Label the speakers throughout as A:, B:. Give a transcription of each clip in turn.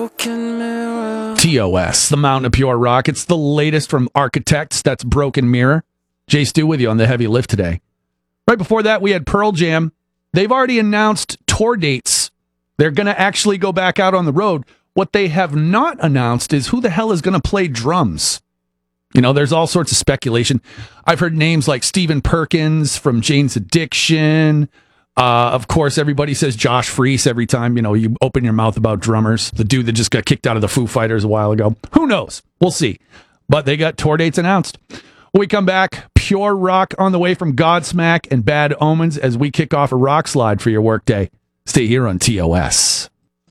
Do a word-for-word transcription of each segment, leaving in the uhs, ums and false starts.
A: broken mirror.
B: T O S, the Mountain of Pure Rock. It's the latest from Architects. That's Broken Mirror. Jay Stu with you on the heavy lift today. Right before that, we had Pearl Jam. They've already announced tour dates. They're going to actually go back out on the road. What they have not announced is who the hell is going to play drums. You know, there's all sorts of speculation. I've heard names like Stephen Perkins from Jane's Addiction. Uh, of course, everybody says Josh Freese every time, you know, you open your mouth about drummers. The dude that just got kicked out of the Foo Fighters a while ago. Who knows? We'll see. But they got tour dates announced. When we come back, pure rock on the way from Godsmack and Bad Omens as we kick off a rock slide for your workday. Stay here on T O S.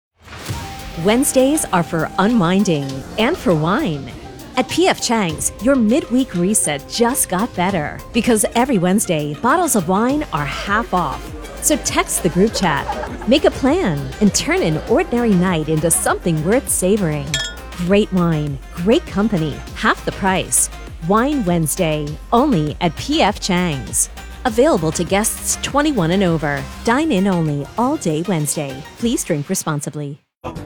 C: Wednesdays are for unwinding and for wine. At P F Chang's, your midweek reset just got better because every Wednesday, bottles of wine are half off. So text the group chat, make a plan, and turn an ordinary night into something worth savoring. Great wine, great company, half the price. Wine Wednesday, only at P F Chang's. Available to guests twenty-one and over. Dine in only all day Wednesday. Please drink responsibly.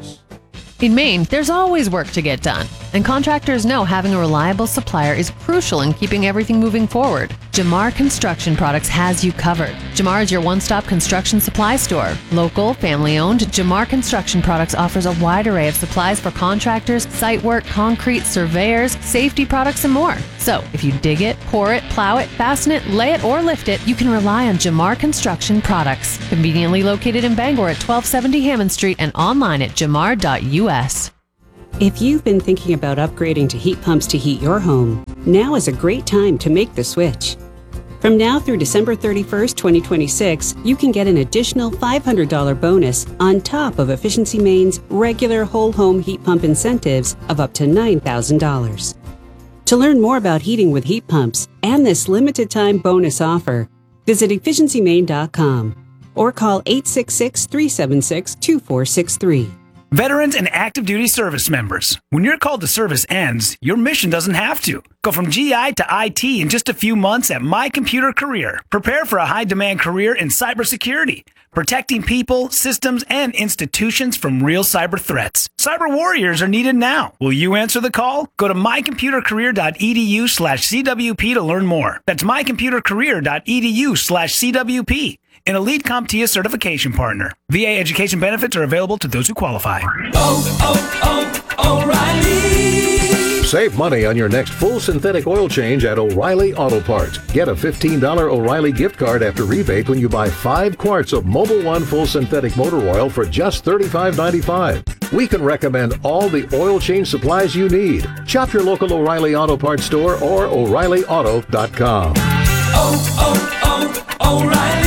D: In Maine, there's always work to get done, and contractors know having a reliable supplier is crucial in keeping everything moving forward. Jamar Construction Products has you covered. Jamar is your one-stop construction supply store. Local, family-owned, Jamar Construction Products offers a wide array of supplies for contractors, site work, concrete, surveyors, safety products, and more. So, if you dig it, pour it, plow it, fasten it, lay it, or lift it, you can rely on Jamar Construction Products. Conveniently located in Bangor at twelve seventy Hammond Street and online at jamar dot U S.
E: If you've been thinking about upgrading to heat pumps to heat your home, now is a great time to make the switch. From now through December thirty-first, twenty twenty-six, you can get an additional five hundred dollars bonus on top of Efficiency Maine's regular whole home heat pump incentives of up to nine thousand dollars. To learn more about heating with heat pumps and this limited time bonus offer, visit efficiency maine dot com or call eight six six, three seven six, two four six three.
F: Veterans and active duty service members, when your call to service ends, your mission doesn't have to. Go from G I to I T in just a few months at My Computer Career. Prepare for a high-demand career in cybersecurity, protecting people, systems, and institutions from real cyber threats. Cyber warriors are needed now. Will you answer the call? Go to my computer career dot e d u slash c w p to learn more. That's my computer career dot e d u slash c w p. An Elite CompTIA certification partner. V A education benefits are available to those who qualify.
A: Oh, oh, oh, O'Reilly.
G: Save money on your next full synthetic oil change at O'Reilly Auto Parts. Get a fifteen dollars O'Reilly gift card after rebate when you buy five quarts of Mobil One full synthetic motor oil for just thirty-five ninety-five. We can recommend all the oil change supplies you need. Shop your local O'Reilly Auto Parts store or O'Reilly Auto dot com.
A: Oh, oh, oh,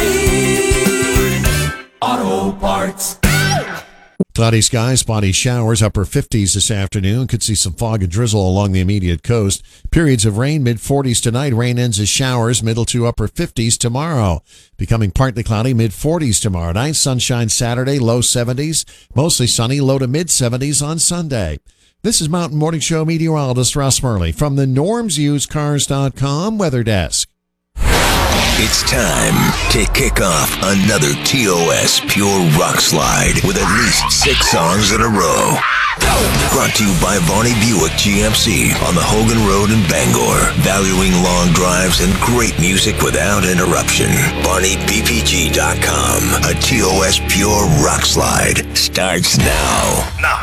A: O'Reilly Auto Parts.
H: Cloudy skies, spotty showers, upper fifties this afternoon. Could see some fog and drizzle along the immediate coast. Periods of rain, mid forties tonight. Rain ends as showers, middle to upper fifties tomorrow. Becoming partly cloudy, mid forties tomorrow night. Sunshine Saturday, low seventies. Mostly sunny, low to mid seventies on Sunday. This is Mountain Morning Show meteorologist Russ Murley from the norms used cars dot com weather desk.
I: It's time to kick off another T O S Pure Rock Slide with at least six songs in a row. Brought to you by Varney Buick G M C on the Hogan Road in Bangor. Valuing long drives and great music without interruption. Varney B P G dot com. A T O S Pure Rock Slide starts now. Now.